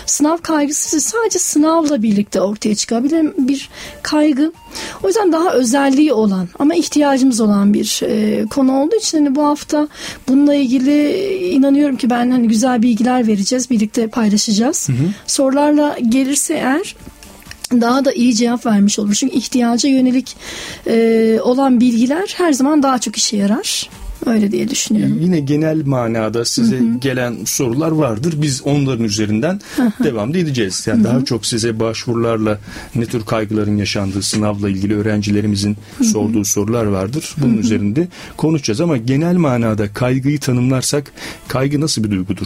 Sınav kaygısı sadece sınavla birlikte ortaya çıkabilen bir kaygı. O yüzden daha özelliği olan ama ihtiyacımız olan bir konu olduğu için hani bu hafta bununla ilgili inanıyorum ki ben hani güzel bilgiler vereceğiz, birlikte paylaşacağız. Sorularla gelirse eğer daha da iyi cevap vermiş olur. Çünkü ihtiyaca yönelik olan bilgiler her zaman daha çok işe yarar. Öyle diye düşünüyorum. Yine genel manada size gelen sorular vardır. Biz onların üzerinden devam edeceğiz. Yani daha çok size başvurularla ne tür kaygıların yaşandığı, sınavla ilgili öğrencilerimizin sorduğu sorular vardır. Bunun üzerinde konuşacağız ama genel manada kaygıyı tanımlarsak kaygı nasıl bir duygudur?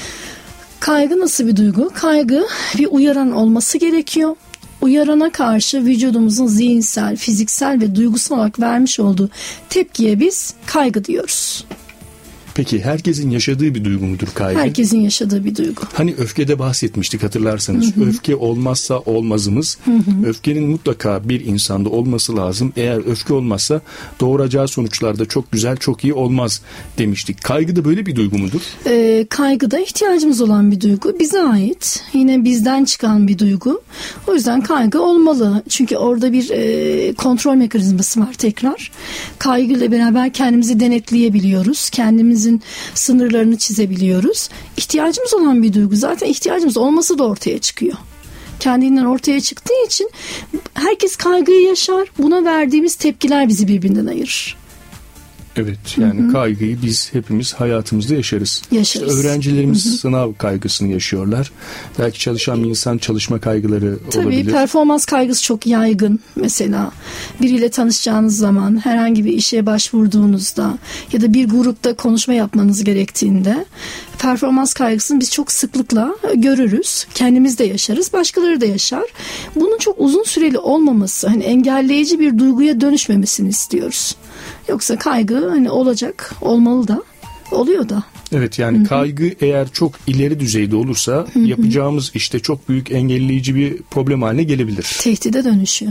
Kaygı nasıl bir duygu? Kaygı bir uyaran olması gerekiyor. Uyarana karşı vücudumuzun zihinsel, fiziksel ve duygusal olarak vermiş olduğu tepkiye biz kaygı diyoruz. Peki herkesin yaşadığı bir duygu mudur kaygı? Herkesin yaşadığı bir duygu. Hani öfkede bahsetmiştik hatırlarsanız. Öfke olmazsa olmazımız. Öfkenin mutlaka bir insanda olması lazım. Eğer öfke olmazsa doğuracağı sonuçlarda çok güzel, çok iyi olmaz demiştik. Kaygı da böyle bir duygu mudur? Kaygı da ihtiyacımız olan bir duygu. Bize ait. Yine bizden çıkan bir duygu. O yüzden kaygı olmalı. Çünkü orada bir kontrol mekanizması var tekrar. Kaygıyla beraber kendimizi denetleyebiliyoruz. Kendimizin sınırlarını çizebiliyoruz. İhtiyacımız olan bir duygu. Zaten ihtiyacımız olması da ortaya çıkıyor. Kendinden ortaya çıktığı için herkes kaygıyı yaşar. Buna verdiğimiz tepkiler bizi birbirinden ayırır. Evet, yani kaygıyı biz hepimiz hayatımızda yaşarız. İşte öğrencilerimiz sınav kaygısını yaşıyorlar. Belki çalışan bir insan çalışma kaygıları olabilir. Tabii performans kaygısı çok yaygın. Mesela biriyle tanışacağınız zaman, herhangi bir işe başvurduğunuzda ya da bir grupta konuşma yapmanız gerektiğinde performans kaygısını biz çok sıklıkla görürüz. Kendimiz de yaşarız, başkaları da yaşar. Bunun çok uzun süreli olmaması, hani engelleyici bir duyguya dönüşmemesini istiyoruz. Yoksa kaygı hani olacak, olmalı da, oluyor da. Evet, yani kaygı eğer çok ileri düzeyde olursa yapacağımız işte çok büyük engelleyici bir problem haline gelebilir. Tehdide dönüşüyor.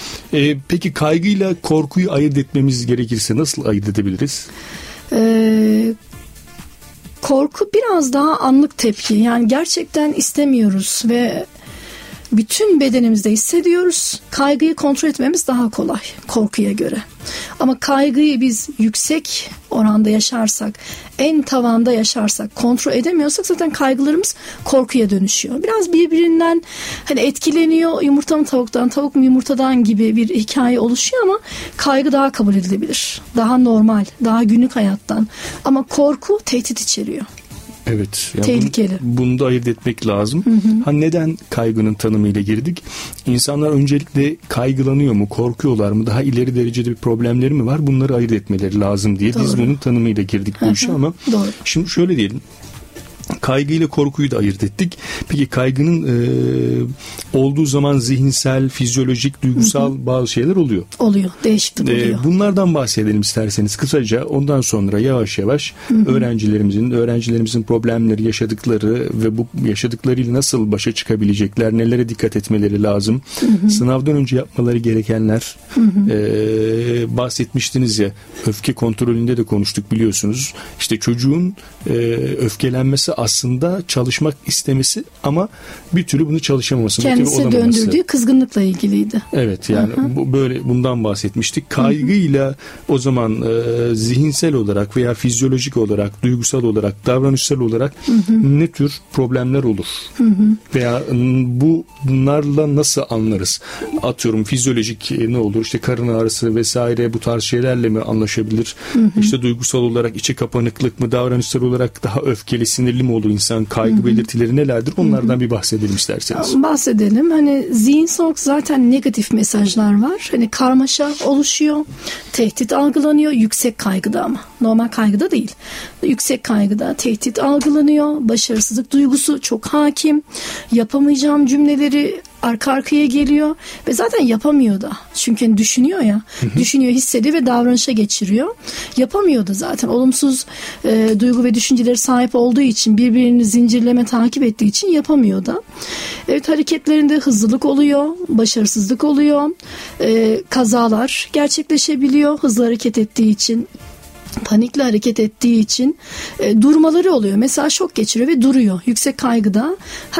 Peki kaygıyla korkuyu ayırt etmemiz gerekirse nasıl ayırt edebiliriz? Korku biraz daha anlık tepki. Yani gerçekten istemiyoruz ve bütün bedenimizde hissediyoruz. Kaygıyı kontrol etmemiz daha kolay korkuya göre. Ama kaygıyı biz yüksek oranda yaşarsak, en tavanda yaşarsak, kontrol edemiyorsak zaten kaygılarımız korkuya dönüşüyor. Biraz birbirinden hani etkileniyor. Yumurta mı tavuktan, tavuk mu yumurtadan gibi bir hikaye oluşuyor ama kaygı daha kabul edilebilir. Daha normal, daha günlük hayattan. Ama korku tehdit içeriyor. Evet. Yani tehlikeli. Bunu da ayırt etmek lazım. Neden kaygının tanımıyla girdik? İnsanlar öncelikle kaygılanıyor mu, korkuyorlar mı, daha ileri derecede bir problemleri mi var? Bunları ayırt etmeleri lazım diye biz bunun tanımıyla girdik bu işe ama şimdi şöyle diyelim. Kaygı ile korkuyu da ayırt ettik. Peki kaygının olduğu zaman zihinsel, fizyolojik, duygusal bazı şeyler oluyor. Oluyor. Değişiklik oluyor. Bunlardan bahsedelim isterseniz kısaca. Ondan sonra yavaş yavaş öğrencilerimizin problemleri, yaşadıkları ve bu yaşadıklarıyla nasıl başa çıkabilecekler, nelere dikkat etmeleri lazım. Sınavdan önce yapmaları gerekenler. Bahsetmiştiniz ya, öfke kontrolünde de konuştuk biliyorsunuz. İşte çocuğun öfkelenmesi aslında çalışmak istemesi ama bir türlü bunu çalışamaması, kendisi döndürdüğü kızgınlıkla ilgiliydi. Evet, yani böyle bundan bahsetmiştik. Kaygıyla o zaman zihinsel olarak veya fizyolojik olarak, duygusal olarak, davranışsal olarak ne tür problemler olur? Veya bunlarla nasıl anlarız? Atıyorum fizyolojik ne olur? İşte karın ağrısı vesaire bu tarz şeylerle mi anlaşabilir? İşte duygusal olarak içe kapanıklık mı? Davranışsal olarak daha öfkeli, sinirli mi olur insan? Kaygı belirtileri nelerdir? Onlardan bir bahsedelim isterseniz. Bahsedelim. Hani zihinsel olarak zaten negatif mesajlar var. Hani karmaşa oluşuyor. Tehdit algılanıyor. Yüksek kaygıda ama. Normal kaygıda değil. Yüksek kaygıda tehdit algılanıyor. Başarısızlık duygusu çok hakim. Yapamayacağım cümleleri arka arkaya geliyor ve zaten yapamıyor da. Çünkü düşünüyor ya. Düşünüyor, hissediyor ve davranışa geçiriyor. Yapamıyor da zaten. Olumsuz duygu ve düşünceleri sahip olduğu için, birbirini zincirleme takip ettiği için yapamıyor da. Evet, hareketlerinde hızlılık oluyor, başarısızlık oluyor, kazalar gerçekleşebiliyor hızlı hareket ettiği için. Panikle hareket ettiği için durmaları oluyor. Mesela şok geçiriyor ve duruyor. Yüksek kaygıda